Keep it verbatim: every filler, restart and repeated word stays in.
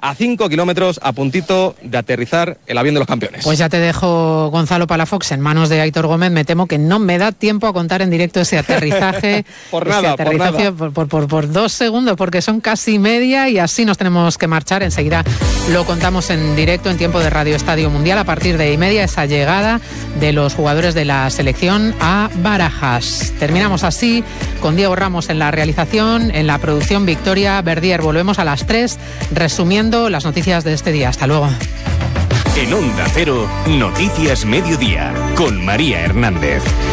a cinco kilómetros, a puntito de aterrizar el avión de los campeones. Pues ya te dejo, Gonzalo Palafox, en manos de Aitor Gómez. Me temo que no me da tiempo a contar en directo ese aterrizaje. por ese nada, aterrizaje por nada. Por, por, por, por dos segundos, porque son casi media y así nos tenemos que marchar. Enseguida lo contamos en directo en tiempo de Radio Estadio Mundial a partir de y media, esa llegada de los jugadores de la selección a Barajas. Terminamos así con Diego Ramos en la realización, en la producción Victoria Verdier. Volvemos a las tres resumiendo las noticias de este día. Hasta luego. En Onda Cero, Noticias Mediodía, con María Hernández.